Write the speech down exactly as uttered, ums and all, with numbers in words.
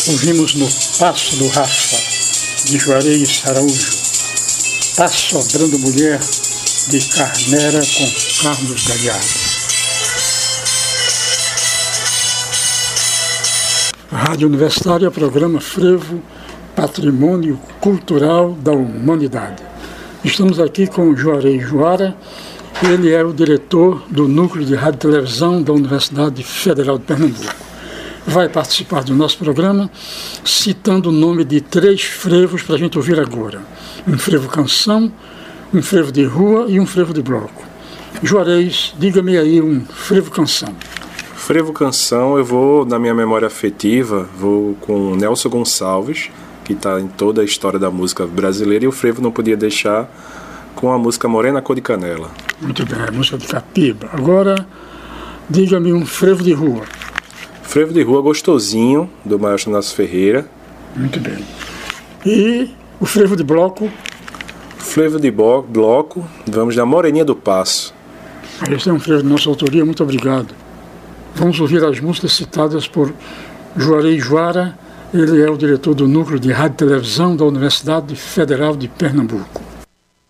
Ouvimos No Passo do Rafa, de Juarez Araújo, Tá Sobrando Mulher, de Carnera, com Carlos Galhardo. Rádio Universitária, programa Frevo, Patrimônio Cultural da Humanidade. Estamos aqui com Juarez Juara. Ele é o diretor do Núcleo de Rádio e Televisão da Universidade Federal de Pernambuco. Vai participar do nosso programa citando o nome de três frevos para a gente ouvir agora. Um frevo canção, um frevo de rua e um frevo de bloco. Juarez, diga-me aí um frevo canção. Frevo canção, eu vou, na minha memória afetiva, vou com Nelson Gonçalves, que está em toda a história da música brasileira, e o frevo não podia deixar com a música Morena Cor de Canela. Muito bem, a música de Capiba. Agora, diga-me um frevo de rua. Frevo de rua Gostosinho, do Maestro Inácio Ferreira. Muito bem. E o frevo de bloco? Frevo de bo- bloco, vamos da Moreninha do Passo. Esse é um frevo de nossa autoria, muito obrigado. Vamos ouvir as músicas citadas por Juarez Juara. Ele é o diretor do Núcleo de Rádio e Televisão da Universidade Federal de Pernambuco.